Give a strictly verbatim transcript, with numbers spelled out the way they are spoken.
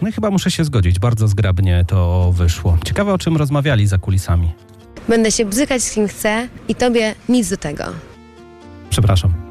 No i chyba muszę się zgodzić, bardzo zgrabnie to wyszło. Ciekawe, o czym rozmawiali za kulisami. Będę się bzykać z kim chcę i tobie nic do tego. Przepraszam.